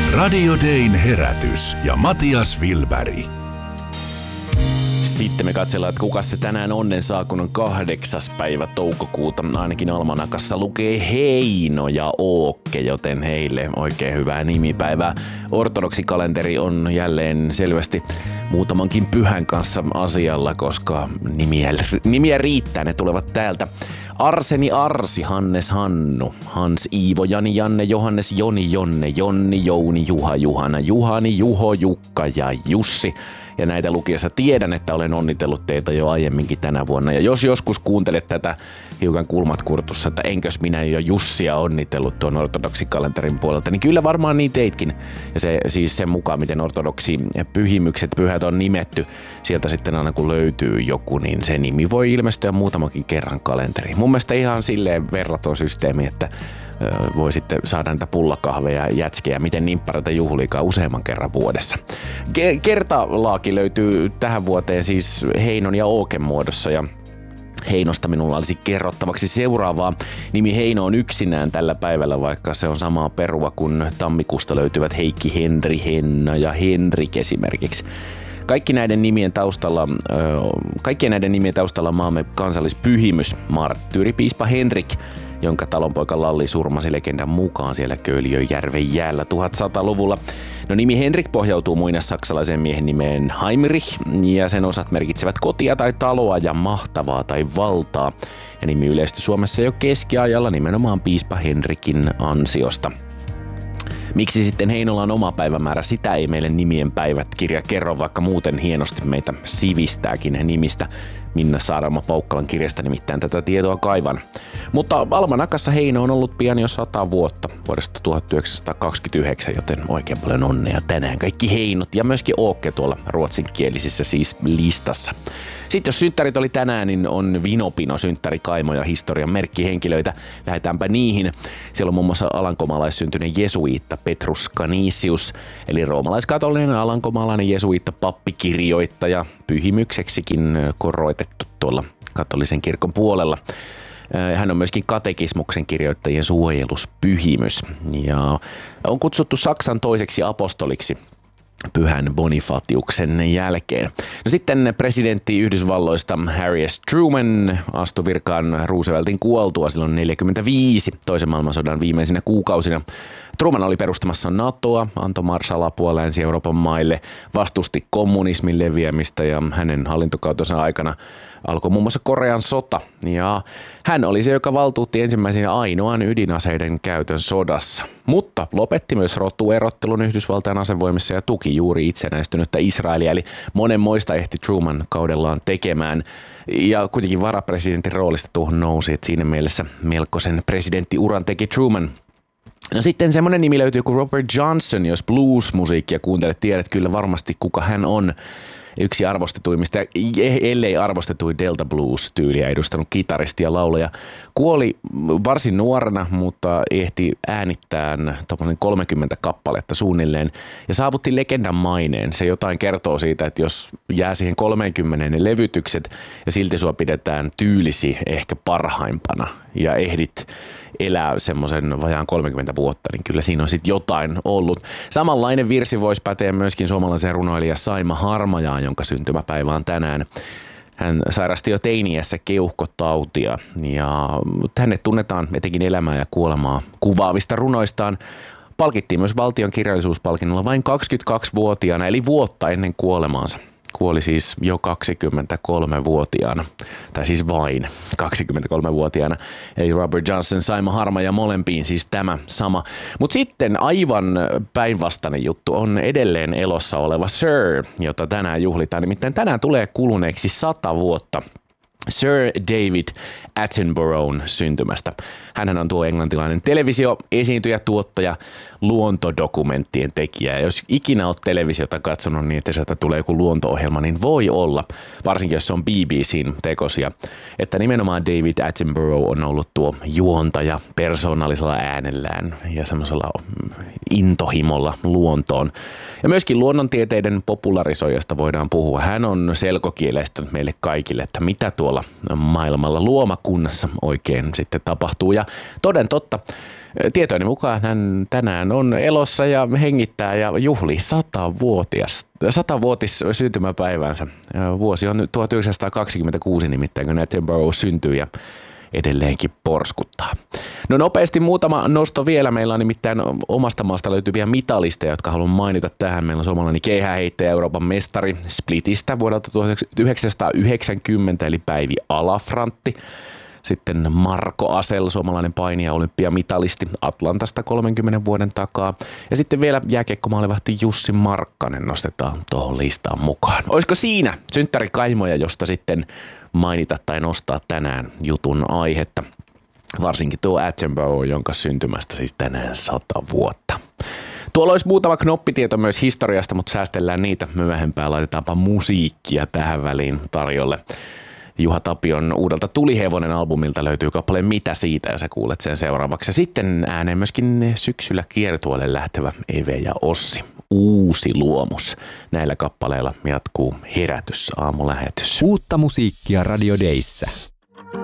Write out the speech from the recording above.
Radio Dayn herätys ja Matias Wilberg. Sitten me katsellaan, että kuka se tänään onnen saa, kun on 8. päivä toukokuuta. Ainakin almanakassa lukee Heino ja Ookke, joten heille oikein hyvää nimipäivää. Ortodoksikalenteri on jälleen selvästi muutamankin pyhän kanssa asialla, koska nimiä riittää, ne tulevat täältä. Arseni Arsi, Hannes Hannu, Hans Iivo, Jani Janne, Johannes Joni Jonne, Jonni Jouni, Juha Juhana, Juhani, Juho, Jukka ja Jussi. Ja näitä lukiessa tiedän, että olen onnitellut teitä jo aiemminkin tänä vuonna. Ja jos joskus kuuntelet tätä hiukan kulmat kurtussa, että enkös minä jo Jussia onnitellut tuon ortodoksikalenterin puolelta, niin kyllä varmaan niin teitkin. Ja se siis sen mukaan, miten ortodoksi pyhimykset, pyhät on nimetty, sieltä sitten aina kun löytyy joku, niin se nimi voi ilmestyä muutamakin kerran kalenteriin. Mun mielestä ihan silleen verraton systeemi, että voi sitten saada näitä pullakahveja ja jätskejä, miten nimppareita juhliikaan useamman kerran vuodessa. Kertalaaki löytyy tähän vuoteen siis Heinon ja Ooken muodossa ja Heinosta minulla olisi kerrottavaksi seuraavaa. Nimi Heino on yksinään tällä päivällä, vaikka se on samaa perua kuin tammikuusta löytyvät Heikki, Henri, Henna ja Henrik esimerkiksi. Kaikkien näiden nimien taustalla maamme kansallispyhimys, marttyyripiispa Henrik, jonka talonpoika Lalli surmasi legendan mukaan siellä Köyliöjärven jäällä 1100-luvulla. No nimi Henrik pohjautuu muinaissaksalaisen miehen nimeen Heinrich, ja sen osat merkitsevät kotia tai taloa ja mahtavaa tai valtaa. Ja nimi yleistyi Suomessa jo keskiajalla nimenomaan piispa Henrikin ansiosta. Miksi sitten Heinolla on oma päivämäärä? Sitä ei meille nimien päivät kirja kerro, vaikka muuten hienosti meitä sivistääkin nimistä. Minna Saarama Paukkalan kirjasta nimittäin tätä tietoa kaivan. Mutta almanakassa Heino on ollut pian jo 100 vuotta vuodesta 1929, joten oikein paljon onnea tänään kaikki Heinot ja myöskin Ookke tuolla ruotsinkielisessä siis listassa. Sitten jos synttärit oli tänään, niin on Vinopino, synttäri, Kaimo ja historian merkkihenkilöitä. Lähdetäänpä niihin. Siellä on muun muassa alankomaalaissyntyinen jesuiitta Petrus Canisius, eli roomalaiskatolinen alankomaalainen jesuiitta, pappikirjoittaja, pyhimykseksikin koroitettu tuolla katolisen kirkon puolella. Hän on myöskin katekismuksen kirjoittajien suojeluspyhimys ja on kutsuttu Saksan toiseksi apostoliksi Pyhän Bonifatiuksen jälkeen. No sitten presidentti Yhdysvalloista Harry S. Truman astui virkaan Rooseveltin kuoltua silloin 1945 toisen maailmansodan viimeisinä kuukausina. Truman oli perustamassa NATOa, antoi Marshall-apua Länsi-Euroopan maille, vastusti kommunismin leviämistä ja hänen hallintokautensa aikana alkoi muun muassa Korean sota. Ja hän oli se, joka valtuutti ensimmäisenä ainoan ydinaseiden käytön sodassa. Mutta lopetti myös rotuerottelun Yhdysvaltain asevoimissa ja tuki juuri itsenäistynyttä Israelia. Eli monenmoista ehti Truman kaudellaan tekemään. Ja kuitenkin varapresidentin roolista tuohon nousi, että siinä mielessä melkoisen presidenttiuran teki Truman. No sitten semmoinen nimi löytyy kuin Robert Johnson, jos blues-musiikkia kuuntelet, tiedät kyllä varmasti kuka hän on. Yksi arvostetuimmista, ellei arvostetuin Delta Blues-tyyliä edustanut kitaristi ja laulaja. Kuoli varsin nuorena, mutta ehti äänittää 30 kappaletta suunnilleen ja saavutti legendan maineen. Se jotain kertoo siitä, että jos jää siihen 30 ne levytykset ja silti sua pidetään tyylisi ehkä parhaimpana ja ehdit elää semmoisen vajaan 30 vuotta, niin kyllä siinä on sitten jotain ollut. Samanlainen virsi voisi päteä myöskin suomalaisen runoilija Saima Harmajaan, jonka syntymäpäivä on tänään. Hän sairasti jo teiniässä keuhkotautia ja hänet tunnetaan etenkin elämää ja kuolemaa kuvaavista runoistaan. Palkittiin myös valtion kirjallisuuspalkinnolla vain 22-vuotiaana, eli vuotta ennen kuolemaansa. Kuoli siis jo 23-vuotiaana, tai siis vain 23-vuotiaana. Eli Robert Johnson, Saima Harmaja molempiin siis tämä sama. Mutta sitten aivan päinvastainen juttu on edelleen elossa oleva Sir, jota tänään juhlitaan. Nimittäin tänään tulee kuluneeksi 100 vuotta Sir David Attenboroughn syntymästä. Hänhän on tuo englantilainen televisio-esiintyjä, tuottaja, luontodokumenttien tekijä. Ja jos ikinä olet televisiota katsonut niin, että sieltä tulee joku luonto-ohjelma, niin voi olla, varsinkin jos se on BBCn tekosia, että nimenomaan David Attenborough on ollut tuo juontaja persoonallisella äänellään ja semmoisella intohimolla luontoon. Ja myöskin luonnontieteiden popularisoijasta voidaan puhua. Hän on selkokielestänyt meille kaikille, että mitä tuo tuolla maailmalla luomakunnassa oikein sitten tapahtuu. Ja toden totta, tietojeni mukaan hän tänään on elossa ja hengittää ja juhlii 100-vuotis syntymäpäivänsä. Vuosi on 1926 nimittäin, kun Attenborough syntyi ja edelleenkin porskuttaa. No nopeasti muutama nosto vielä. Meillä on nimittäin omasta maasta löytyviä mitalisteja, jotka haluan mainita tähän. Meillä on suomalainen keihääheittäjä, Euroopan mestari Splitistä vuodelta 1990, eli Päivi Alafrantti. Sitten Marko Asell, suomalainen painija, olympiamitalisti Atlantasta 30 vuoden takaa. Ja sitten vielä jääkiekkomaalivahti Jussi Markkanen nostetaan tuohon listaan mukaan. Olisiko siinä synttärikaimoja, josta sitten mainita tai nostaa tänään jutun aihetta? Varsinkin tuo Attenborough, jonka syntymästä siis tänään 100 vuotta. Tuolla olisi muutama knoppitieto myös historiasta, mutta säästellään niitä myöhempään. Laitetaanpa musiikkia tähän väliin tarjolle. Juha Tapion uudelta Tulihevonen-albumilta löytyy kappale Mitä siitä, ja sä kuulet sen seuraavaksi. Ja sitten ääneen myöskin syksyllä kiertueelle lähtevä Eve ja Ossi. Uusi luomus. Näillä kappaleilla jatkuu Herätys aamulähetys. Uutta musiikkia Radio Dayssä.